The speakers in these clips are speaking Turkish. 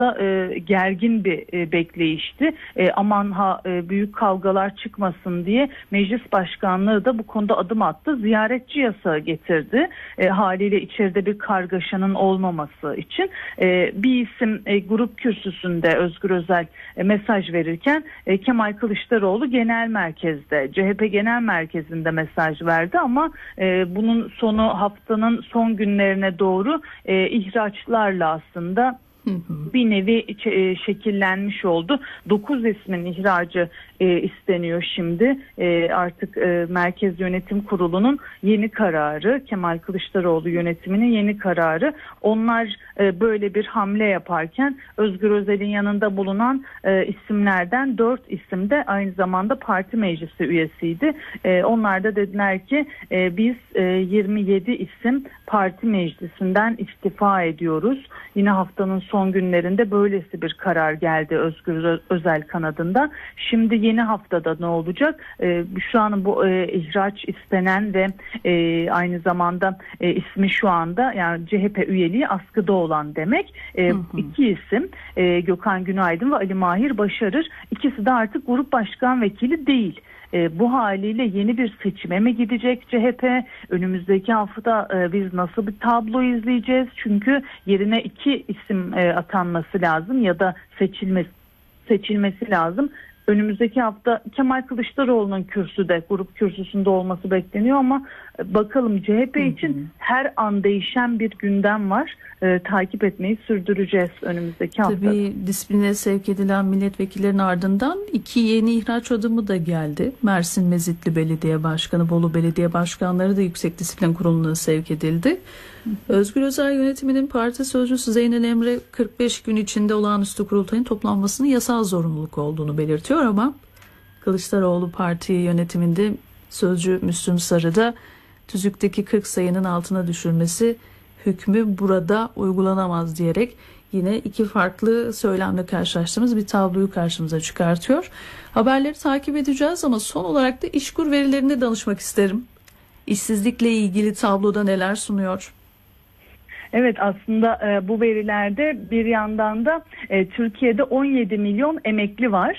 gergin bir bekleyişti. Aman ha büyük kavgalar çıkmasın diye meclis başkanlığı da bu konuda adım attı. Ziyaretçi yasağı getirdi. Haliyle içeride bir kargaşanın olmaması için bir isim grup kürsüsünde Özgür Özel mesaj verirken Kemal Kılıçdaroğlu genel merkezde, CHP genel merkezinde mesaj verdi ama bunun sonu haftanın son günlerine doğru ihraçlarla aslında bir nevi şekillenmiş oldu. 9 ismin ihracı isteniyor şimdi. Artık Merkez Yönetim Kurulu'nun yeni kararı, Kemal Kılıçdaroğlu yönetiminin yeni kararı. Onlar böyle bir hamle yaparken Özgür Özel'in yanında bulunan isimlerden 4 isim de aynı zamanda parti meclisi üyesiydi. Onlar da dediler ki biz 27 isim parti meclisinden istifa ediyoruz. Yine haftanın son günlerinde böylesi bir karar geldi Özgür Özel kanadında. Şimdi yeni haftada ne olacak? Şu an bu ihraç istenen ve aynı zamanda ismi şu anda yani CHP üyeliği askıda olan demek. İki isim Gökhan Günaydın ve Ali Mahir Başarır. İkisi de artık grup başkan vekili değil. Bu haliyle yeni bir seçime mi gidecek CHP? Önümüzdeki hafta biz nasıl bir tablo izleyeceğiz? Çünkü yerine 2 isim atanması lazım ya da seçilmesi lazım. Önümüzdeki hafta Kemal Kılıçdaroğlu'nun kürsüde, grup kürsüsünde olması bekleniyor ama bakalım CHP için her an değişen bir gündem var. Takip etmeyi sürdüreceğiz önümüzdeki hafta. Tabii disipline sevk edilen milletvekillerinin ardından 2 yeni ihraç adımı da geldi. Mersin Mezitli Belediye Başkanı, Bolu Belediye Başkanları da Yüksek Disiplin Kurulu'na sevk edildi. Özgür Özel yönetiminin parti sözcüsü Zeynel Emre 45 gün içinde olağanüstü kurultayın toplanmasının yasal zorunluluk olduğunu belirtiyor ama Kılıçdaroğlu parti yönetiminde sözcü Müslüm Sarı da tüzükteki 40 sayının altına düşürmesi hükmü burada uygulanamaz diyerek yine 2 farklı söylemle karşılaştığımız bir tabloyu karşımıza çıkartıyor. Haberleri takip edeceğiz ama son olarak da İşkur verilerine danışmak isterim. İşsizlikle ilgili tabloda neler sunuyor? Evet, aslında bu verilerde bir yandan da Türkiye'de 17 milyon emekli var.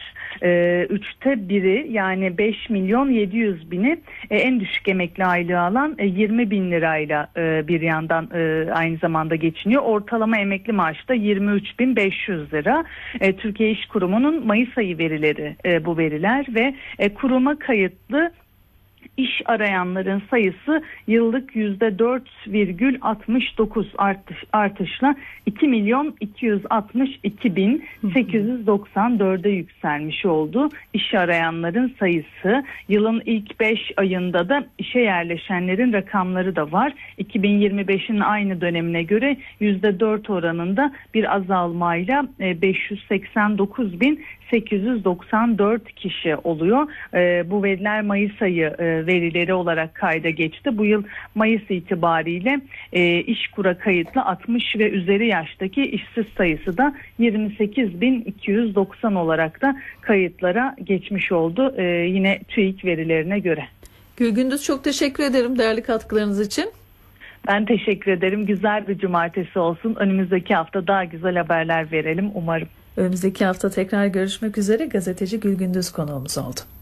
3'te biri yani 5 milyon 700 bini en düşük emekli aylığı alan 20 bin lirayla bir yandan aynı zamanda geçiniyor. Ortalama emekli maaşı da 23.500 lira. Türkiye İş Kurumu'nun Mayıs ayı verileri bu veriler ve kuruma kayıtlı İş arayanların sayısı yıllık %4,69 artışla 2.262.894'e yükselmiş oldu. İş arayanların sayısı yılın ilk 5 ayında da işe yerleşenlerin rakamları da var. 2025'in aynı dönemine göre %4 oranında bir azalmayla 589.894 kişi oluyor. Bu veriler Mayıs ayı verileri olarak kayda geçti. Bu yıl Mayıs itibariyle İşkur'a kayıtlı 60 ve üzeri yaştaki işsiz sayısı da 28.290 olarak da kayıtlara geçmiş oldu. Yine TÜİK verilerine göre. Gülgündüz, çok teşekkür ederim değerli katkılarınız için. Ben teşekkür ederim. Güzel bir cumartesi olsun. Önümüzdeki hafta daha güzel haberler verelim umarım. Önümüzdeki hafta tekrar görüşmek üzere. Gazeteci Gülgündüz konuğumuz oldu.